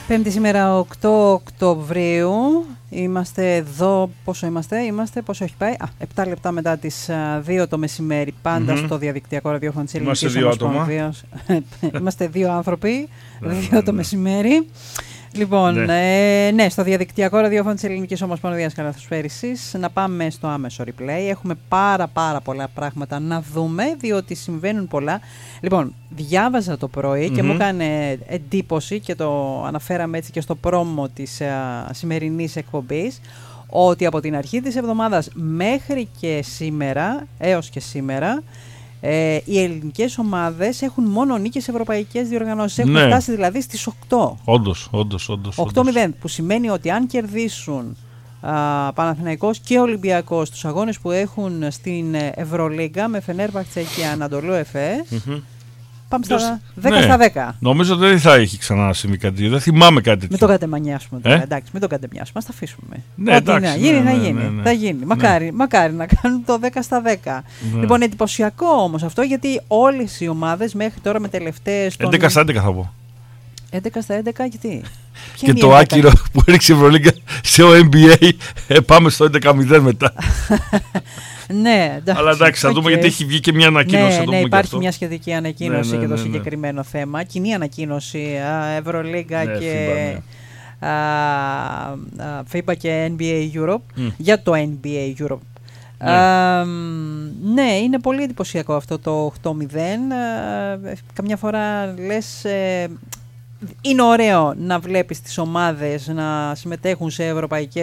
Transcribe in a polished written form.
Πέμπτη σήμερα 8 Οκτωβρίου. Είμαστε εδώ. Πόσο έχει πάει? 7 λεπτά μετά τις 2 το μεσημέρι. Πάντα στο διαδικτυακό ραδιόφωνο της Ελληνικής Ομοσπονδίας. Είμαστε δύο άνθρωποι. 2 το μεσημέρι. Λοιπόν, ναι, στο διαδικτυακό ραδιόφωνο της Ελληνικής Ομοσπονδίας Καλαθοσφαίρισης. Να πάμε στο άμεσο replay. Έχουμε πάρα πολλά πράγματα να δούμε, διότι συμβαίνουν πολλά. Λοιπόν, διάβαζα το πρωί και μου έκανε εντύπωση και το αναφέραμε έτσι και στο πρόμο της σημερινής εκπομπής, ότι από την αρχή της εβδομάδας μέχρι και σήμερα, έως και σήμερα, οι ελληνικές ομάδες έχουν μόνο νίκες σε ευρωπαϊκές διοργανώσεις. Έχουν φτάσει δηλαδή στις 8. Όντως. 8-0, που σημαίνει ότι αν κερδίσουν Παναθηναϊκός και Ολυμπιακός τους αγώνες που έχουν στην Ευρωλίγκα με Φενέρμπαχτσε και Ανατολού Εφές, πάμε στα 10 στα 10. Νομίζω ότι δεν θα έχει ξανά συμβεί κάτι. Δεν θυμάμαι κάτι τέτοιο. Μην το κατεμανιάσουμε τώρα. Εντάξει, μην το κατεμιάσουμε. Ας τα αφήσουμε. Ναι, εντάξει, θα γίνει. Μακάρι να κάνουν το 10 στα 10. Ναι. Λοιπόν, εντυπωσιακό όμως αυτό, γιατί όλες οι ομάδες μέχρι τώρα με τελευταίες. 11 στα 11 θα πω. 11 στα 11, γιατί. Και το άκυρο που έριξε η Ευρωλίγκα σε NBA, πάμε στο 11-0 μετά. Ναι, εντάξει. Αλλά εντάξει, θα δούμε, γιατί έχει βγει και μια ανακοίνωση. Ναι, υπάρχει μια σχετική ανακοίνωση για το συγκεκριμένο θέμα. Κοινή ανακοίνωση Ευρωλίγκα και FIBA και NBA Europe για το NBA Europe. Ναι, είναι πολύ εντυπωσιακό αυτό το 8-0. Καμιά φορά λες, είναι ωραίο να βλέπεις τις ομάδες να συμμετέχουν σε ευρωπαϊκές